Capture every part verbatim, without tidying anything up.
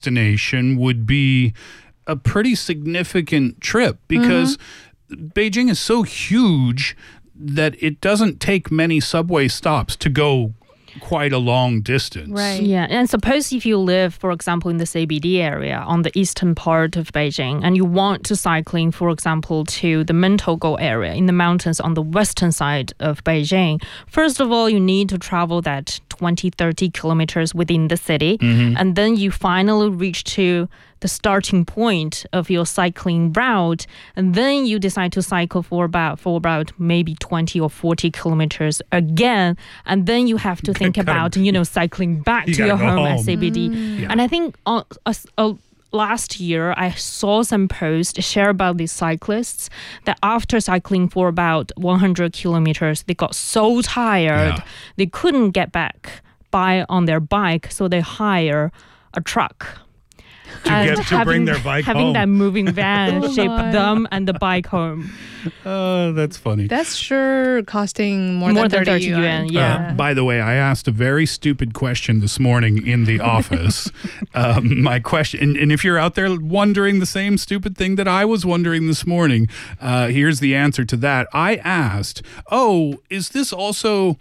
destination would be a pretty significant trip because mm-hmm. Beijing is so huge that it doesn't take many subway stops to go quite a long distance. Right. Yeah. And suppose if you live, for example, in the C B D area on the eastern part of Beijing and you want to cycling, for example, to the Mentougou area in the mountains on the western side of Beijing, first of all, you need to travel that twenty, thirty kilometers within the city. Mm-hmm. And then you finally reach to the starting point of your cycling route, and then you decide to cycle for about for about maybe twenty or forty kilometers again, and then you have to think about you know cycling back you to your home, home at C B D. Mm. Yeah. And I think uh, uh, uh, last year I saw some posts shared about these cyclists that after cycling for about one hundred kilometers, they got so tired yeah. they couldn't get back by on their bike, so they hire a truck. To, get, to having, bring their bike having home. that moving van Oh ship my. them and the bike home. Oh, that's funny. That's sure costing more, More than than thirty, thirty yuan. yuan, yeah. Uh, by the way, I asked a very stupid question this morning in the office. um, my question, and, and if you're out there wondering the same stupid thing that I was wondering this morning, uh, here's the answer to that. I asked, oh, is this also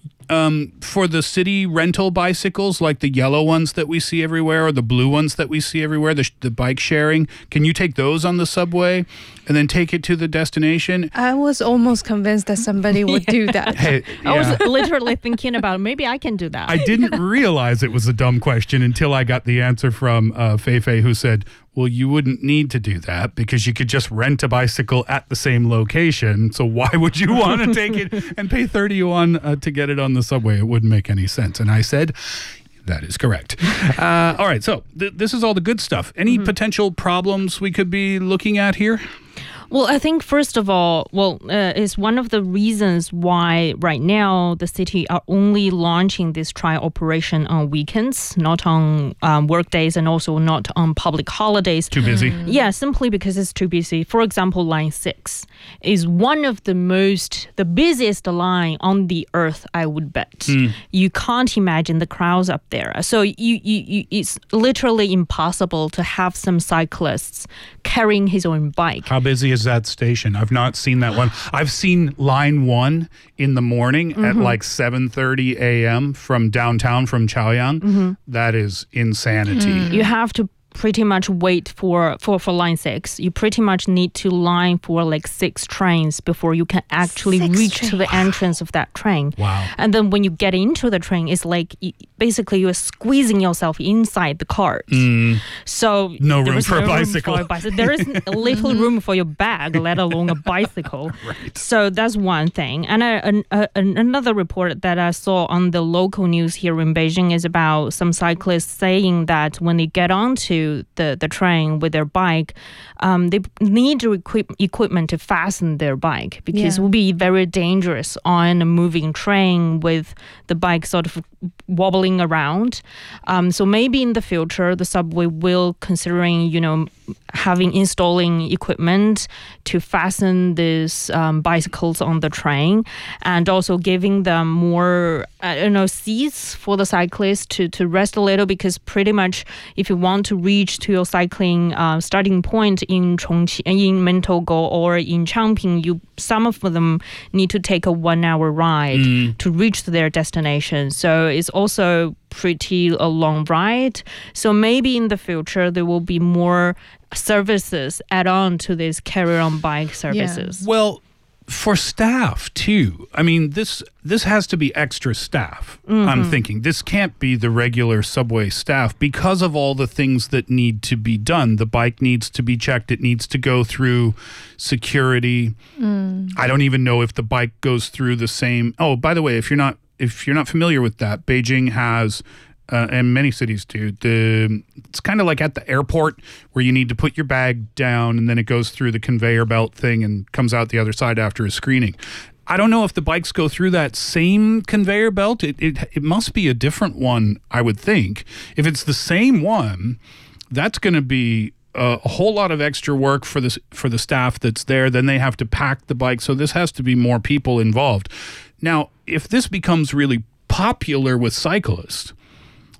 um, for the city rental bicycles, like the yellow ones that we see everywhere or the blue ones that we see everywhere, the, the bike sharing? Can you take those on the subway and then take it to the destination? I was almost convinced that somebody would do that. Hey, I yeah. was literally thinking about maybe I can do that. I didn't realize it was a dumb question until I got the answer from uh, Fei Fei, who said, well, you wouldn't need to do that because you could just rent a bicycle at the same location. So why would you want to take it and pay thirty yuan uh, to get it on the subway? It wouldn't make any sense. And I said, that is correct. Uh, all right. So th- this is all the good stuff. Any mm-hmm. potential problems we could be looking at here? Well, I think first of all, well, uh, it's one of the reasons why right now the city are only launching this trial operation on weekends, not on um, work days and also not on public holidays. Too busy? Mm. Yeah, simply because it's too busy. For example, Line six is one of the most, the busiest line on the earth, I would bet. Mm. You can't imagine the crowds up there. So you, you, you, it's literally impossible to have some cyclists carrying his own bike. How busy is that station? I've not seen that one. I've seen line one in the morning mm-hmm. at like seven thirty a.m. from downtown, from Chaoyang. Mm-hmm. That is insanity. Mm. You have to pretty much wait for, for, for line six. You pretty much need to line for like six trains before you can actually six reach train. to the entrance of that train. Wow. And then when you get into the train, it's like basically you're squeezing yourself inside the cart. Mm. So no there room is for no a bicycle. Room for a bicycle. There is little room for your bag, let alone a bicycle. Right. So that's one thing. And I, an, uh, another report that I saw on the local news here in Beijing is about some cyclists saying that when they get onto the, the train with their bike, um, they need to equip equipment to fasten their bike because Yeah. it will be very dangerous on a moving train with the bike sort of wobbling around. Um, so maybe in the future, the subway will considering, you know, having installing equipment to fasten these um, bicycles on the train and also giving them more, I don't know, seats for the cyclists to, to rest a little because pretty much if you want to reach to your cycling uh, starting point in Chongqing, in Mentougou or in Changping, you some of them need to take a one hour ride mm. to reach their destination. So it's also pretty a long ride. So maybe in the future there will be more services add on to this carry-on bike services. Yeah. Well, for staff too. I mean, this this has to be extra staff. Mm-hmm. I'm thinking this can't be the regular subway staff because of all the things that need to be done. The bike needs to be checked. It needs to go through security. Mm. I don't even know if the bike goes through the same. Oh, by the way, if you're not if you're not familiar with that, Beijing has. Uh, and many cities do. The it's kind of like at the airport where you need to put your bag down and then it goes through the conveyor belt thing and comes out the other side after a screening. I don't know if the bikes go through that same conveyor belt. It it, it must be a different one, I would think. If it's the same one, that's going to be a whole lot of extra work for this for the staff that's there. Then they have to pack the bike. So this has to be more people involved. Now, if this becomes really popular with cyclists,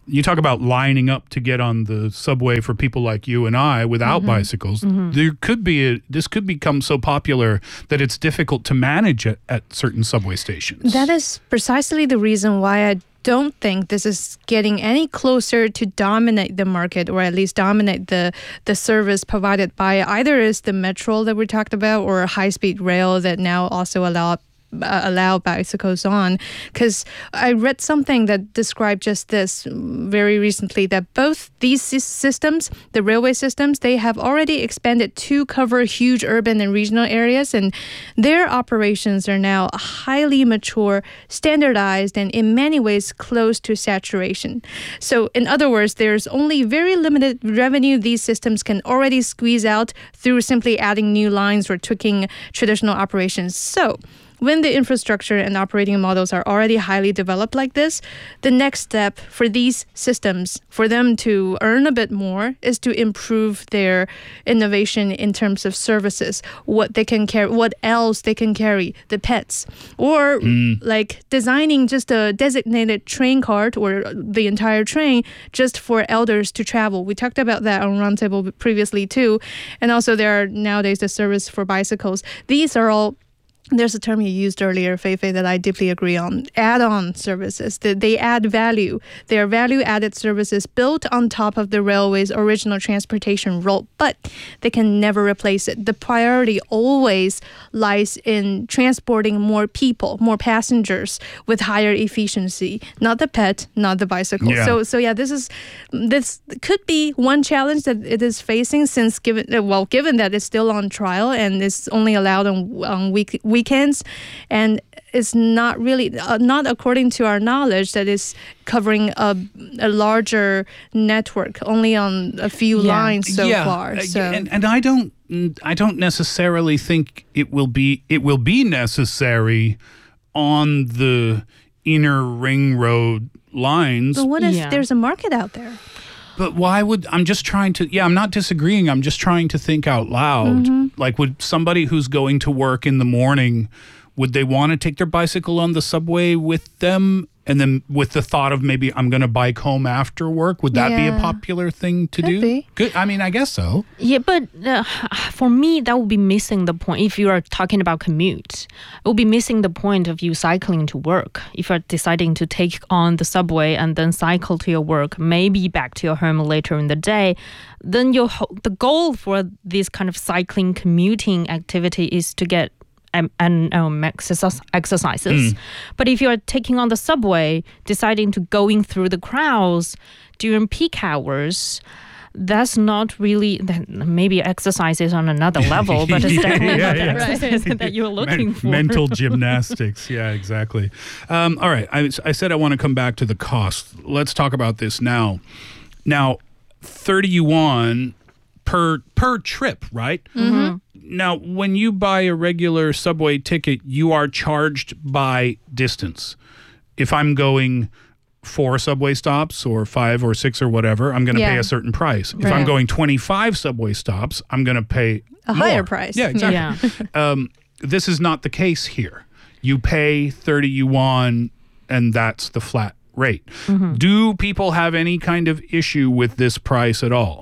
you talk about lining up to get on the subway for people like you and I without Mm-hmm. bicycles. There could be a, this could become so popular that it's difficult to manage at, at certain subway stations. That is precisely the reason why I don't think this is getting any closer to dominate the market, or at least dominate the the service provided by either is the metro that we talked about, or high speed rail that now also allow uh, allow bicycles on. Because I read something that described just this very recently, that both these sys- systems, the railway systems, they have already expanded to cover huge urban and regional areas, and their operations are now highly mature, standardized, and in many ways close to saturation. So in other words, there's only very limited revenue these systems can already squeeze out through simply adding new lines or tweaking traditional operations. So when the infrastructure and operating models are already highly developed like this, the next step for these systems, for them to earn a bit more, is to improve their innovation in terms of services, what they can carry, what else they can carry, the pets, or like designing just a designated train cart or the entire train just for elders to travel. We talked about that on Roundtable previously too. And also there are nowadays the service for bicycles. These are all, there's a term you used earlier, Feifei, that I deeply agree on. Add-on services. That they add value. They are value-added services built on top of the railway's original transportation role, but they can never replace it. The priority always lies in transporting more people, more passengers with higher efficiency. Not the pet, not the bicycle. Yeah. So, so yeah, this is this could be one challenge that it is facing, since given well, given that it's still on trial and it's only allowed on on week. weekends, and it's not really uh, not according to our knowledge that is covering a, a larger network, only on a few Yeah. lines so yeah, far. uh, So and and I don't I don't necessarily think it will be it will be necessary on the inner ring road lines. but what if Yeah. there's a market out there? But why would I'm just trying to yeah, I'm not disagreeing. I'm just trying to think out loud. Mm-hmm. Like, would somebody who's going to work in the morning, would they want to take their bicycle on the subway with them? And then with the thought of maybe I'm going to bike home after work, would that be a Yeah. popular thing to Could do? be. Good. I mean, I guess so. Yeah, but uh, for me, that would be missing the point. If you are talking about commute, it would be missing the point of you cycling to work. If you're deciding to take on the subway and then cycle to your work, maybe back to your home later in the day, then your ho- the goal for this kind of cycling commuting activity is to get um, and um, exercise, exercises. But if you're taking on the subway, deciding to going through the crowds during peak hours, that's not really, that maybe exercise is on another level, but it's Yeah, definitely yeah, not the yeah. exercise that you're looking Men- for. Mental gymnastics. Yeah, exactly. Um, all right. I, I said I want to come back to the cost. Let's talk about this now. Now, thirty yuan per per trip, right? Mm-hmm. Now, when you buy a regular subway ticket, you are charged by distance. If I'm going four subway stops or five or six or whatever, I'm going to pay Yeah. a certain price. If Right. I'm going twenty-five subway stops, I'm going to pay A more. higher price. Yeah, exactly. Yeah. Um, this is not the case here. You pay thirty yuan, and that's the flat rate. Mm-hmm. Do people have any kind of issue with this price at all?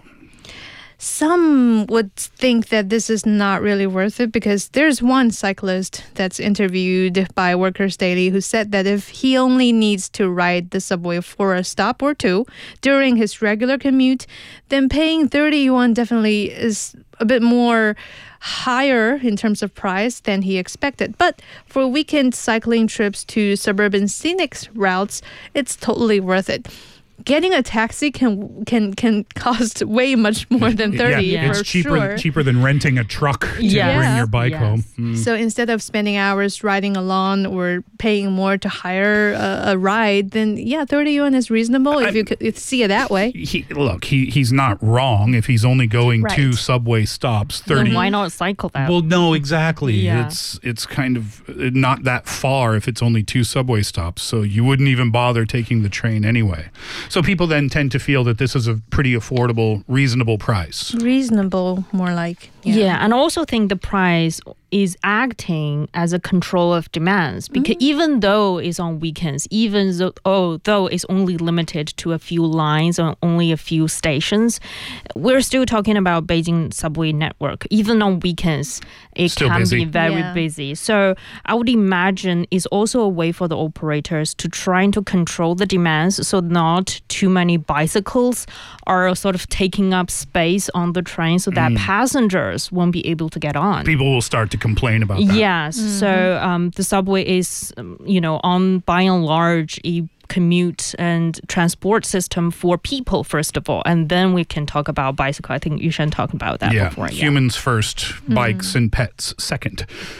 Some would think that this is not really worth it, because there's one cyclist that's interviewed by Workers Daily who said that if he only needs to ride the subway for a stop or two during his regular commute, then paying thirty yuan definitely is a bit more higher in terms of price than he expected. But for weekend cycling trips to suburban scenic routes, it's totally worth it. Getting a taxi can can can cost way much more than thirty Yeah. for it's cheaper sure. cheaper than renting a truck to Yes. bring your bike Yes. home. Mm. So instead of spending hours riding along or paying more to hire a, a ride, then yeah, thirty yuan is reasonable if you could if you see it that way. He, look, he he's not wrong if he's only going Right. two subway stops. Then Thirty. why not cycle that? Well, no, exactly. Yeah. It's it's kind of not that far if it's only two subway stops. So you wouldn't even bother taking the train anyway. So people then tend to feel that this is a pretty affordable, reasonable price. Reasonable, more like yeah. and I also think the price is acting as a control of demands because mm-hmm. even though it's on weekends, even though, oh, though it's only limited to a few lines or only a few stations, we're still talking about Beijing subway network. Even on weekends, it still can busy. be very Yeah. busy. So I would imagine it's also a way for the operators to try to control the demands so not too many bicycles are sort of taking up space on the train so that mm. passengers won't be able to get on. People will start to complain about that. Yes. Mm-hmm. So um, the subway is, um, you know, on by and large, a commute and transport system for people, first of all. And then we can talk about bicycle. I think you should talk about that yeah. before. Humans yeah. first, bikes mm. and pets second.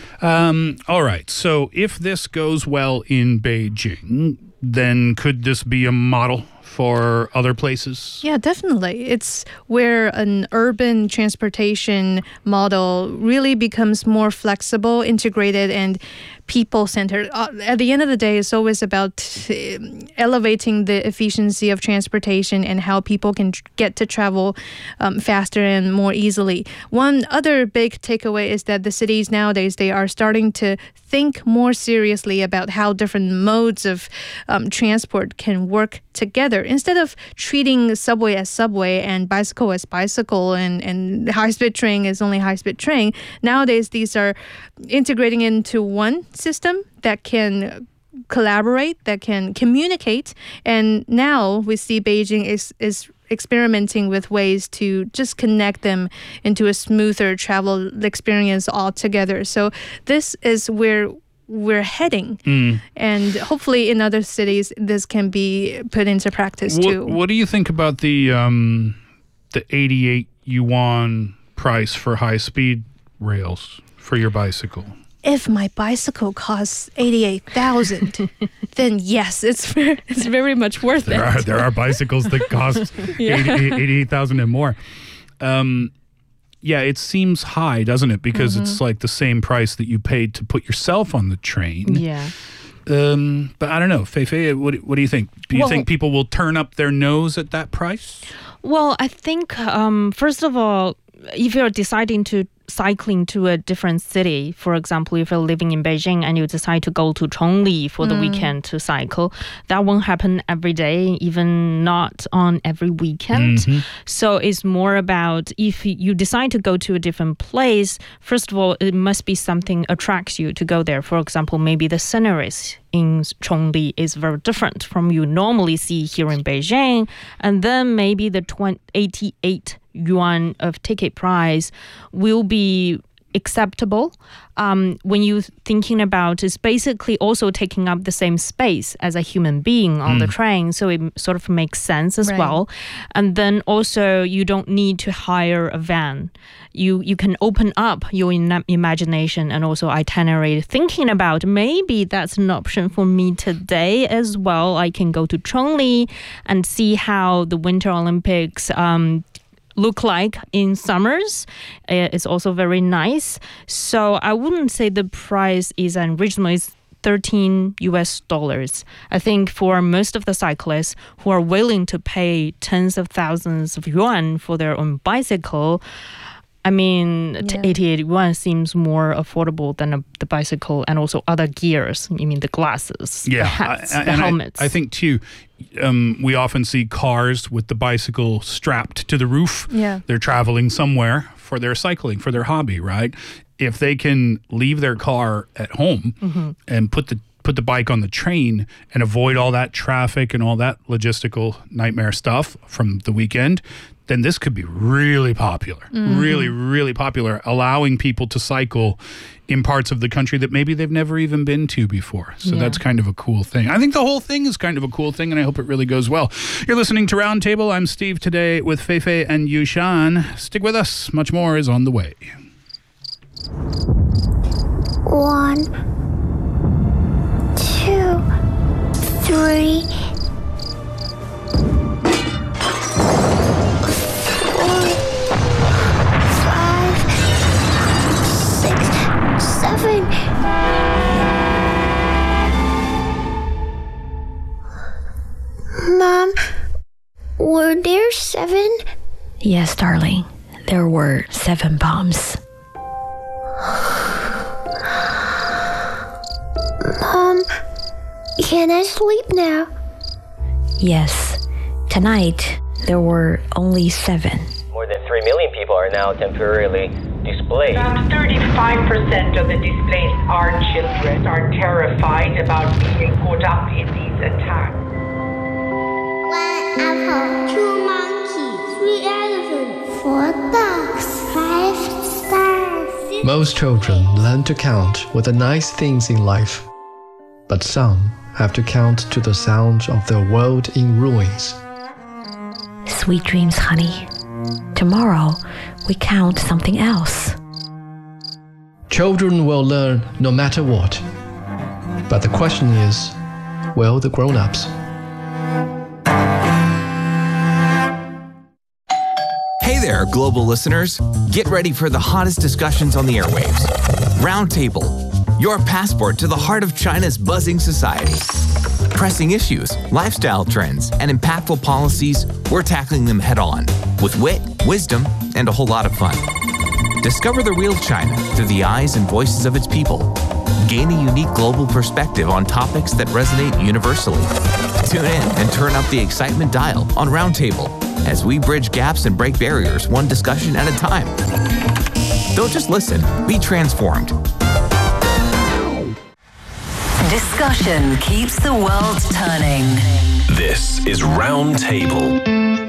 Um, all right. So if this goes well in Beijing, then could this be a model for other places? Yeah, definitely. It's where an urban transportation model really becomes more flexible, integrated, and people-centered. Uh, at the end of the day, it's always about uh, elevating the efficiency of transportation and how people can tr- get to travel um, faster and more easily. One other big takeaway is that the cities nowadays, they are starting to think more seriously about how different modes of um, transport can work together. Instead of treating subway as subway and bicycle as bicycle and, and high-speed train as only high-speed train, nowadays these are integrating into one system that can collaborate, that can communicate. And now we see Beijing is, is experimenting with ways to just connect them into a smoother travel experience altogether. So this is where we're heading. Mm. And hopefully in other cities, this can be put into practice what, too. What do you think about the um, the eighty-eight yuan price for high-speed rails for your bicycle? If my bicycle costs eighty-eight thousand, then yes, it's very, it's very much worth there it. Are, there are bicycles that cost yeah. eighty-eight thousand and more. Um, yeah, it seems high, doesn't it? Because mm-hmm. it's like the same price that you paid to put yourself on the train. Yeah. Um, but I don't know, Fei Fei, what, what do you think? Do you well, think people will turn up their nose at that price? Well, I think, um, first of all, if you're deciding to cycling to a different city, for example, if you're living in Beijing and you decide to go to Chongli for the mm. weekend to cycle, that won't happen every day, even not on every weekend. Mm-hmm. So it's more about if you decide to go to a different place, first of all, it must be something attracts you to go there. For example, maybe the sceneries in Chongli is very different from you normally see here in Beijing. And then maybe the eighty-eight yuan of ticket price will be acceptable um, when you're thinking about it's basically also taking up the same space as a human being on mm. the train, so it sort of makes sense as right. well. And then also you don't need to hire a van. You you can open up your in- imagination and also itinerary, thinking about maybe that's an option for me today as well. I can go to Chongli and see how the Winter Olympics um, look like in summers. Uh, it's also very nice. So I wouldn't say the price is unreasonable. It's thirteen U S dollars. I think for most of the cyclists who are willing to pay tens of thousands of yuan for their own bicycle, I mean, yeah. eighty-eight yuan seems more affordable than a, the bicycle and also other gears. I mean, the glasses, yeah, the hats, I, the helmets. I, I think, too, um, we often see cars with the bicycle strapped to the roof. Yeah. They're traveling somewhere for their cycling, for their hobby, right? If they can leave their car at home mm-hmm. and put the put the bike on the train and avoid all that traffic and all that logistical nightmare stuff from the weekend, then this could be really popular, mm-hmm. really, really popular, allowing people to cycle in parts of the country that maybe they've never even been to before. So yeah. that's kind of a cool thing. I think the whole thing is kind of a cool thing, and I hope it really goes well. You're listening to Roundtable. I'm Steve today with Fei Fei and Yushan. Stick with us. Much more is on the way. One, two, three, seven. Mom, were there seven? Yes, darling. There were seven bombs. Can I sleep now? Yes. Tonight, there were only seven. More than three million people are now temporarily displaced. About thirty-five percent of the displaced are children, are terrified about being caught up in these attacks. One apple, two monkeys, three elephants, four dogs, five stars. Most children learn to count with the nice things in life, but some have to count to the sound of their world in ruins. Sweet dreams, honey. Tomorrow, we count something else. Children will learn no matter what. But the question is, will the grown-ups? Hey there, global listeners. Get ready for the hottest discussions on the airwaves. Roundtable, your passport to the heart of China's buzzing society. Pressing issues, lifestyle trends, and impactful policies, we're tackling them head on with wit, wisdom, and a whole lot of fun. Discover the real China through the eyes and voices of its people. Gain a unique global perspective on topics that resonate universally. Tune in and turn up the excitement dial on Roundtable as we bridge gaps and break barriers one discussion at a time. Don't just listen, be transformed. Discussion keeps the world turning. This is Roundtable.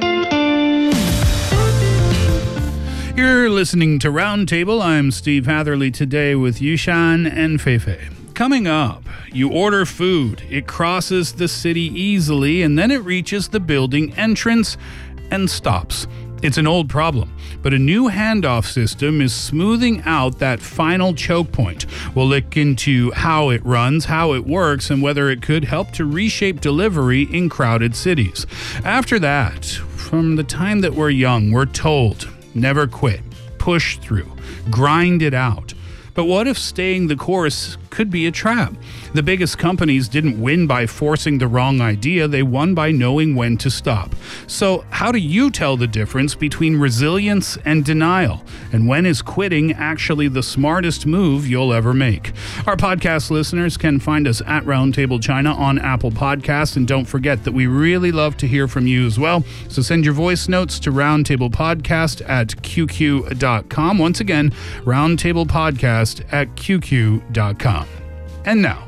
You're listening to Roundtable. I'm Steve Hatherley today with Yushan and Feifei. Coming up, you order food. It crosses the city easily, and then it reaches the building entrance and stops. It's an old problem, but a new handoff system is smoothing out that final choke point. We'll look into how it runs, how it works, and whether it could help to reshape delivery in crowded cities. After that, from the time that we're young, we're told, never quit, push through, grind it out. But what if staying the course could be a trap? The biggest companies didn't win by forcing the wrong idea, they won by knowing when to stop. So how do you tell the difference between resilience and denial? And when is quitting actually the smartest move you'll ever make? Our podcast listeners can find us at Roundtable China on Apple Podcasts, and don't forget that we really love to hear from you as well. So send your voice notes to roundtablepodcast at q q dot com. Once again, roundtablepodcast at q q dot com. And now,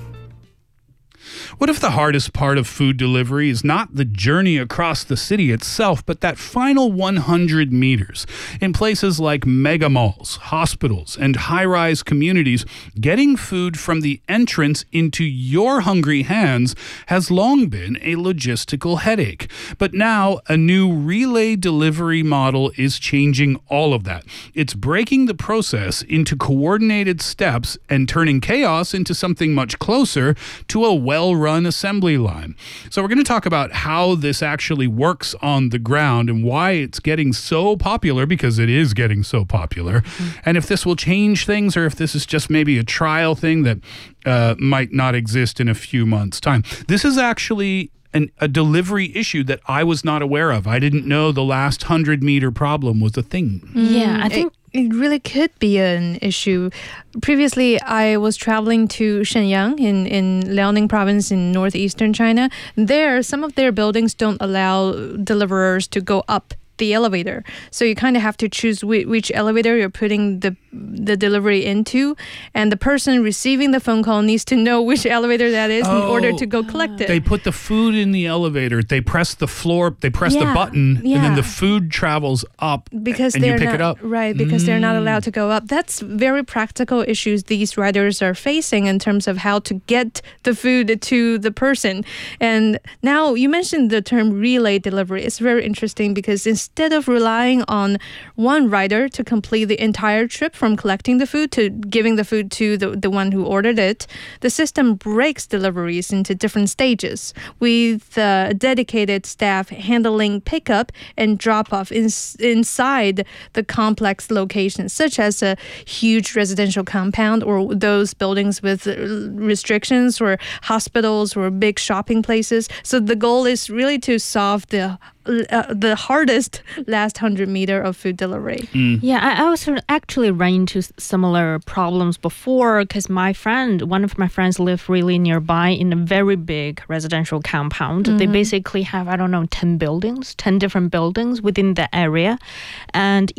what if the hardest part of food delivery is not the journey across the city itself, but that final one hundred meters? In places like mega malls, hospitals, and high-rise communities, getting food from the entrance into your hungry hands has long been a logistical headache. But now, a new relay delivery model is changing all of that. It's breaking the process into coordinated steps and turning chaos into something much closer to a well-run assembly line. So we're going to talk about how this actually works on the ground and why it's getting so popular, because it is getting so popular, mm-hmm. and if this will change things or if this is just maybe a trial thing that uh, might not exist in a few months' time. This is actually An, a delivery issue that I was not aware of. I didn't know the last hundred meter problem was a thing. Yeah, I think it, it really could be an issue. Previously, I was traveling to Shenyang in, in Liaoning province in northeastern China. There, some of their buildings don't allow deliverers to go up the elevator. So you kind of have to choose which, which elevator you're putting the the delivery into, and the person receiving the phone call needs to know which elevator that is oh, in order to go collect it. They put the food in the elevator, they press the floor, they press yeah, the button, yeah. and then the food travels up because and they're you pick not, it up. Right, because mm. they're not allowed to go up. That's very practical issues these riders are facing in terms of how to get the food to the person. And now you mentioned the term relay delivery. It's very interesting because instead of relying on one rider to complete the entire trip from collecting the food to giving the food to the, the one who ordered it, the system breaks deliveries into different stages with uh, dedicated staff handling pickup and drop-off in, inside the complex locations, such as a huge residential compound or those buildings with restrictions or hospitals or big shopping places. So the goal is really to solve the uh, the hardest last hundred meter of food delivery. Mm. Yeah, I, I was actually ran into similar problems before because my friend, one of my friends lived really nearby in a very big residential compound. Mm-hmm. They basically have, I don't know, ten buildings, ten different buildings within the area. And